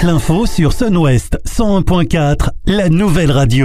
l'info sur Sun-Ouest 101.4, la nouvelle radio.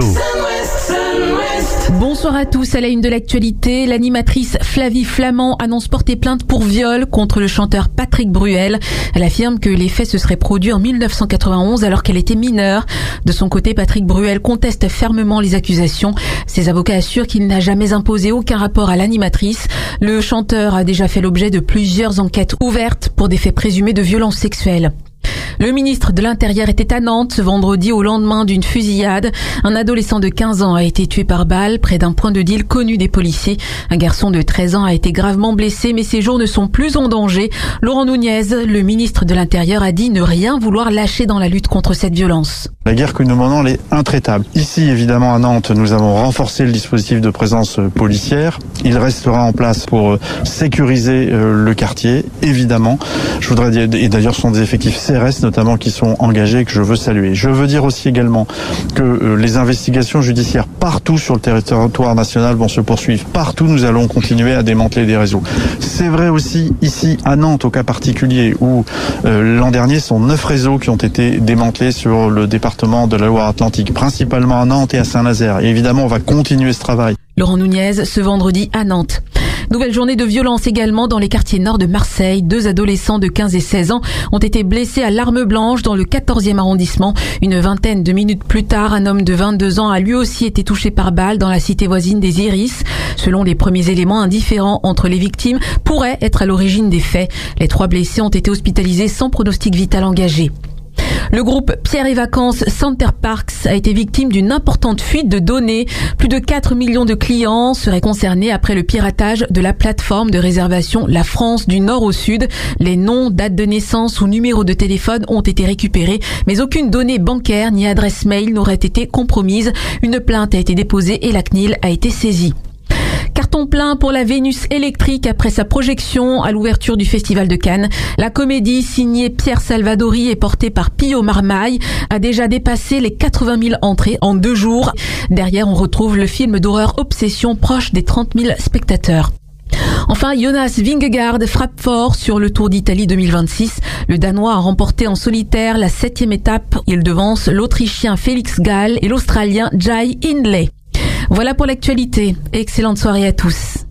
Bonsoir à tous. À la une de l'actualité, l'animatrice Flavie Flament annonce porter plainte pour viol contre le chanteur Patrick Bruel. Elle affirme que les faits se seraient produits en 1991 alors qu'elle était mineure. De son côté, Patrick Bruel conteste fermement les accusations. Ses avocats assurent qu'il n'a jamais imposé aucun rapport à l'animatrice. Le chanteur a déjà fait l'objet de plusieurs enquêtes ouvertes pour des faits présumés de violences sexuelles. Le ministre de l'Intérieur était à Nantes ce vendredi au lendemain d'une fusillade. Un adolescent de 15 ans a été tué par balle près d'un point de deal connu des policiers. Un garçon de 13 ans a été gravement blessé, mais ses jours ne sont plus en danger. Laurent Nunez, le ministre de l'Intérieur, a dit ne rien vouloir lâcher dans la lutte contre cette violence. La guerre que nous menons, elle est intraitable. Ici, évidemment, à Nantes, nous avons renforcé le dispositif de présence policière. Il restera en place pour sécuriser le quartier, évidemment. Je voudrais dire, et d'ailleurs, ce sont des effectifs CRS notamment qui sont engagés et que je veux saluer. Je veux dire aussi également que les investigations judiciaires partout sur le territoire national vont se poursuivre. Partout, nous allons continuer à démanteler des réseaux. C'est vrai aussi ici à Nantes, au cas particulier, où l'an dernier, ce sont 9 réseaux qui ont été démantelés sur le département de la Loire-Atlantique, principalement à Nantes et à Saint-Nazaire. Et évidemment, on va continuer ce travail. Laurent Nunez, ce vendredi à Nantes. Nouvelle journée de violence également dans les quartiers nord de Marseille. 2 adolescents de 15 et 16 ans ont été blessés à l'arme blanche dans le 14e arrondissement. Une vingtaine de minutes plus tard, un homme de 22 ans a lui aussi été touché par balle dans la cité voisine des Iris. Selon les premiers éléments, un différend entre les victimes pourrait être à l'origine des faits. Les 3 blessés ont été hospitalisés sans pronostic vital engagé. Le groupe Pierre et Vacances Center Parks a été victime d'une importante fuite de données. Plus de 4 millions de clients seraient concernés après le piratage de la plateforme de réservation La France du Nord au Sud. Les noms, dates de naissance ou numéros de téléphone ont été récupérés, mais aucune donnée bancaire ni adresse mail n'aurait été compromise. Une plainte a été déposée et la CNIL a été saisie. Carton plein pour la Vénus électrique après sa projection à l'ouverture du Festival de Cannes. La comédie signée Pierre Salvadori et portée par Pio Marmaille a déjà dépassé les 80 000 entrées en 2 jours. Derrière, on retrouve le film d'horreur Obsession proche des 30 000 spectateurs. Enfin, Jonas Vingegaard frappe fort sur le Tour d'Italie 2026. Le Danois a remporté en solitaire la 7e étape. Il devance l'Autrichien Félix Gall et l'Australien Jai Hindley. Voilà pour l'actualité. Excellente soirée à tous.